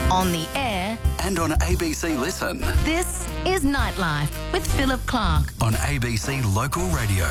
on the air, and on ABC Listen. this is Nightlife with Philip Clark. On ABC Local Radio.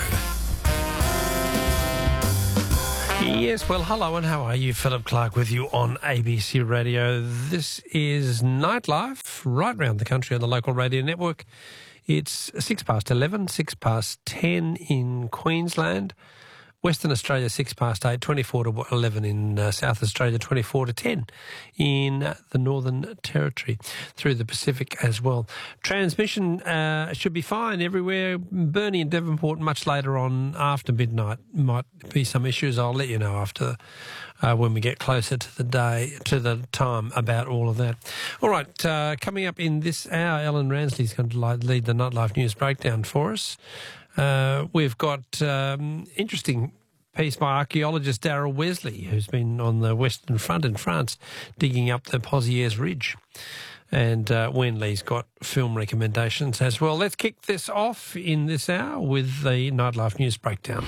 Yes, well, hello and how are you? Philip Clark with you on ABC Radio. This is Nightlife right round the country on the local radio network. It's 11, 10 in Queensland. Western Australia, 8, 24 to 11 in South Australia, 24 to 10 in the Northern Territory, through the Pacific as well. Transmission should be fine everywhere. Burnie and Devonport much later on after midnight might be some issues. I'll let you know after when we get closer to the time about all of that. All right, coming up in this hour, Ellen Ransley's going to lead the Nightlife News Breakdown for us. We've got interesting piece by archaeologist Darryl Wesley, who's been on the Western Front in France, digging up the Pozieres Ridge. And Wenley's got film recommendations as well. Let's kick this off in this hour with the Nightlife News Breakdown.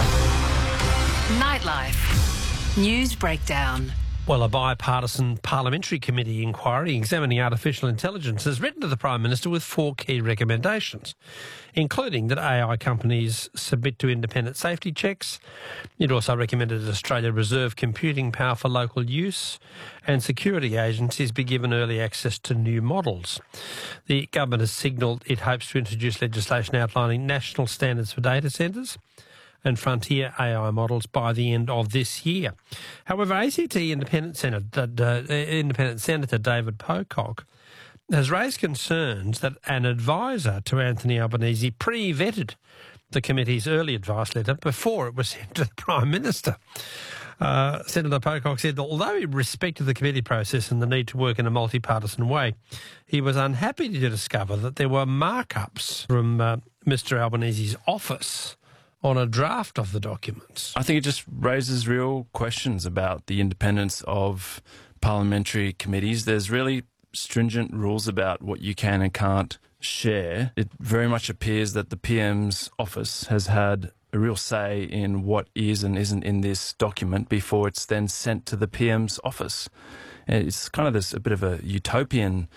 Nightlife News Breakdown. Well, a bipartisan parliamentary committee inquiry examining artificial intelligence has written to the Prime Minister with 4 key recommendations, including that AI companies submit to independent safety checks. It also recommended that Australia reserve computing power for local use and security agencies be given early access to new models. The government has signalled it hopes to introduce legislation outlining national standards for data centres and frontier AI models by the end of this year. However, ACT Independent Senator David Pocock has raised concerns that an advisor to Anthony Albanese pre-vetted the committee's early advice letter before it was sent to the Prime Minister. Senator Pocock said that although he respected the committee process and the need to work in a multi-partisan way, he was unhappy to discover that there were markups from Mr Albanese's office on a draft of the documents. I think it just raises real questions about the independence of parliamentary committees. There's really stringent rules about what you can and can't share. It very much appears that the PM's office has had a real say in what is and isn't in this document before it's then sent to the PM's office. And it's kind of a bit of a utopian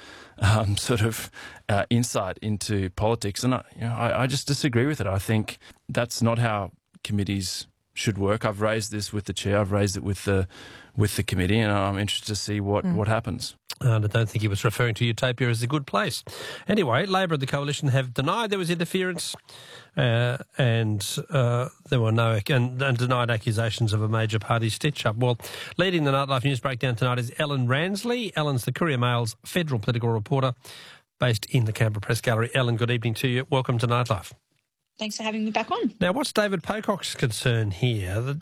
insight into politics, and I just disagree with it. I think that's not how committees should work. I've raised this with the chair. I've raised it with the committee, and I'm interested to see what happens. I don't think he was referring to utopia as a good place. Anyway, Labor and the Coalition have denied there was interference and there were and denied accusations of a major party stitch-up. Well, leading the Nightlife News Breakdown tonight is Ellen Ransley. Ellen's the Courier Mail's federal political reporter based in the Canberra Press Gallery. Ellen, good evening to you. Welcome to Nightlife. Thanks for having me back on. Now, what's David Pocock's concern here?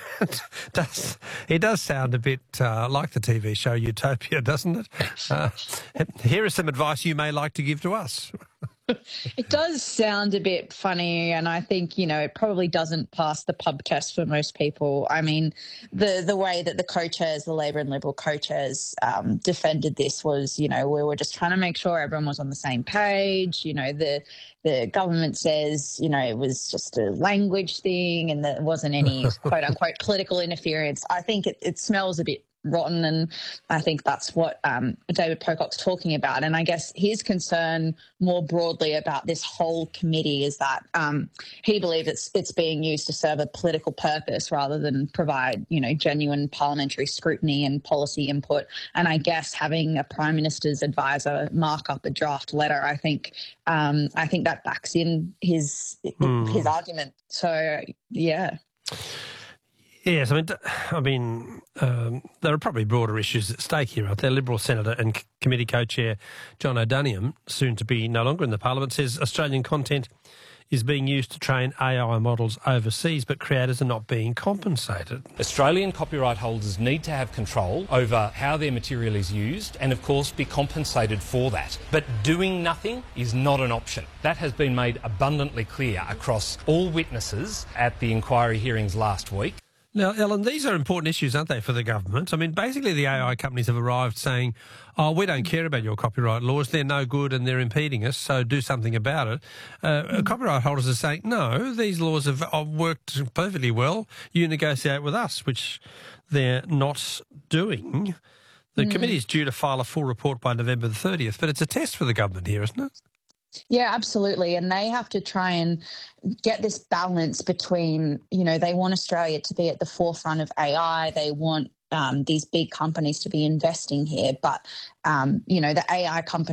It does sound a bit like the TV show Utopia, doesn't it? Here is some advice you may like to give to us. It does sound a bit funny, and I think, it probably doesn't pass the pub test for most people. I mean, the way that the co-chairs, the Labor and Liberal co-chairs defended this was, we were just trying to make sure everyone was on the same page. The government says, it was just a language thing and there wasn't any quote-unquote political interference. I think it smells a bit rotten, and I think that's what David Pocock's talking about. And I guess his concern more broadly about this whole committee is that he believes it's being used to serve a political purpose rather than provide, genuine parliamentary scrutiny and policy input. And I guess having a Prime Minister's advisor mark up a draft letter, I think that backs in his argument. So, yeah. Yes, I mean, there are probably broader issues at stake here, right? There, Liberal Senator and Committee Co-Chair John O'Doniam, soon to be no longer in the Parliament, says Australian content is being used to train AI models overseas, but creators are not being compensated. Australian copyright holders need to have control over how their material is used and, of course, be compensated for that. But doing nothing is not an option. That has been made abundantly clear across all witnesses at the inquiry hearings last week. Now, Ellen, these are important issues, aren't they, for the government? I mean, basically the AI companies have arrived saying, we don't care about your copyright laws, they're no good and they're impeding us, so do something about it. Copyright holders are saying, no, these laws have worked perfectly well, you negotiate with us, which they're not doing. The committee is due to file a full report by November the 30th, but it's a test for the government here, isn't it? Yeah, absolutely. And they have to try and get this balance between, they want Australia to be at the forefront of AI. They want these big companies to be investing here. But, the AI companies